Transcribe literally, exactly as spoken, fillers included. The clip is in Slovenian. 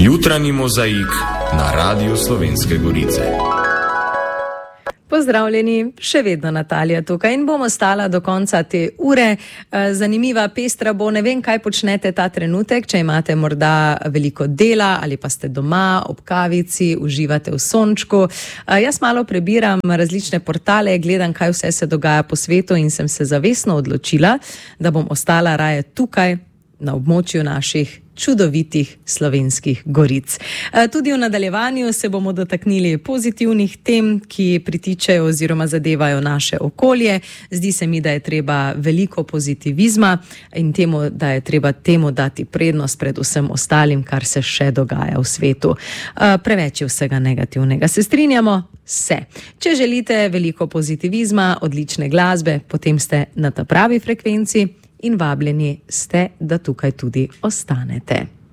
Jutranji mozaik na Radiu Slovenske Gorice. Pozdravljeni, še vedno Natalija tukaj in bom ostala do konca te ure. Zanimiva, pestra bo, ne vem, kaj počnete ta trenutek, če imate morda veliko dela ali pa ste doma ob kavici, uživate v sončku. Jaz malo prebiram različne portale, gledam, kaj vse se dogaja po svetu in sem se zavestno odločila, da bom ostala raje tukaj na območju naših čudovitih slovenskih goric. Tudi v nadaljevanju se bomo dotaknili pozitivnih tem, ki pritičejo oziroma zadevajo naše okolje. Zdi se mi, da je treba veliko pozitivizma in temu, da je treba temu dati prednost pred vsem ostalim, kar se še dogaja v svetu. Preveč je vsega negativnega. Se strinjamo? Se. Če želite veliko pozitivizma, odlične glasbe, potem ste na ta pravi frekvenci in vabljeni ste, da tukaj tudi ostanete.